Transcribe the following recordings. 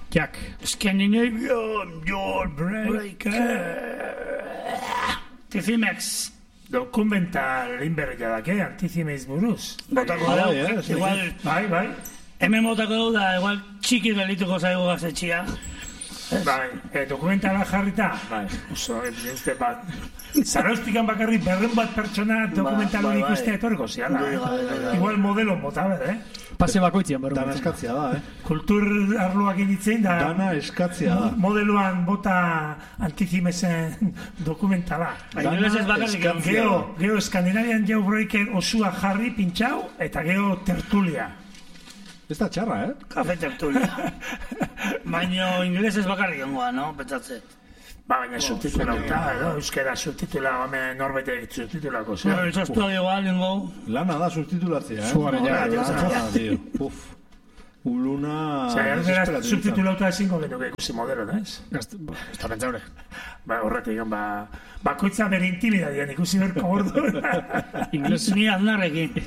Jack. Scandinavian Jawbreaker. Tizimex. Dokumental inberria dake, antizimeiz buruz. Botako da, igual... Bai. Hemen botako da, igual txiki gelituko zaigu gaztetxia. Bai, dokumentala jarrita? Bai, oso, uste bat. Zarauztikan bakarri 200 bat pertsona dokumental hori ikustea etorriko ziala. Igual modelo bota, Pase bakoitzian, barru. Dana eskatzia da, Kultur arloak egiten da. Dana eskatzia da. Modeloan bota antizimezen dokumentala. Ingelesez bakarrik. Geo Scandinavian Jawbreaker osua jarri pintxau, eta geo tertulia. Ez da txarra, Kafe tertulia. Baina ingelesez bakarrik ongoa, no? Petzatzet. Baina subtitulauta, euskera subtitula, norbete subtitulako. Izaztua igual, lingo. Lana da subtitulatzea, Zugaren Uluna... Subtitulauta ezingo genuke ikusi modelo, da ez? Ez da pentsaure. Horretik, bakoitza bere intimidadian ikusi berko gordo. Ingles. Ni aznarrekin.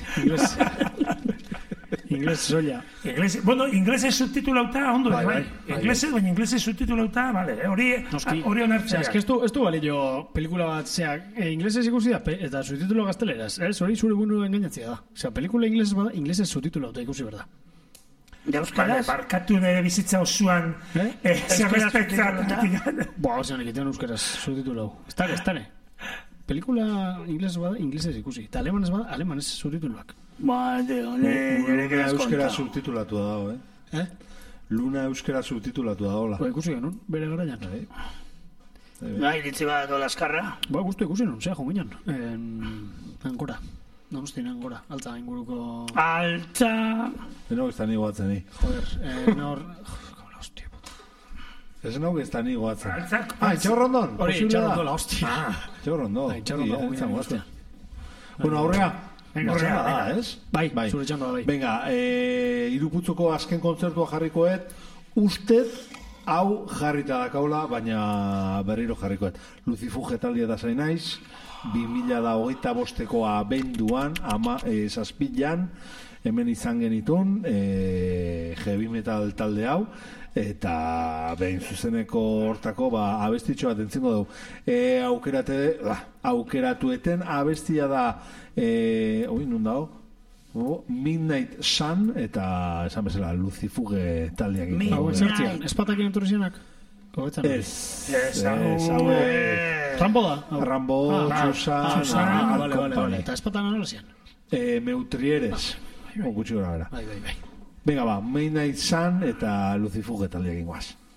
Ingles soia. Bueno, inglesez subtitulauta ondo, bai. Baina inglesez subtitulauta, vale, hori onartzea. Ez du balio pelikula bat, inglesez ikusi da, eta subtitulo gazteleraz, hori zure bunu engainatzea da. Pelikula inglesez subtitulauta ikusi berda. Euskaraz? Barkatu nire bizitza osoan zerrespetzatik. Ozean egiten euskaraz subtitulau. Estane. Pelikula inglesez ikusi. Eta alemanez bada, alemanez subtituluak. Luna euskera subtitulatu da dago, Luna euskera subtitulatu da dago. Ikusi genuen, bere garaian. Iritzi bat dola eskarra? Guztu ikusi nun, zea jonginan. Angora. Donostin Angora, altza inguruko... Altza... Zenok ez da ni guatzen ni. Nor... Hostia, puta. Ez nauk ez da ni guatzen. Altzak... Itxaurrondon! Hori, Itxaurrondon, hostia. Itxaurrondon. Itxaurrondon, hostia. Bueno, aurrea. Aurrea da, ez? Bai, zure txanda da, bai. Venga, Iruputzuko azken kontzertua jarrikoet, ustet hau jarrita dakaula, baina berriro jarrikoet. Lucifuge taldia da zain naiz, 2025ko abenduan, zazpilan, hemen izan genitun, heavy metal talde hau, eta behin zuzeneko hortako abestitxo bat entzingo dugu. Aukeratueten abestia da nun dago? Midnight Sun eta esan bezala Lucifuge taldeak. Espatakien entorrizianak? Ez. Rambo da? Rambo, Txusan, Company. Eta espatan anola zian? Meutrieres. Gutxi gora bera. Bai. Venga, Midnight Sun eta Lucifuge taldeak ingoaz.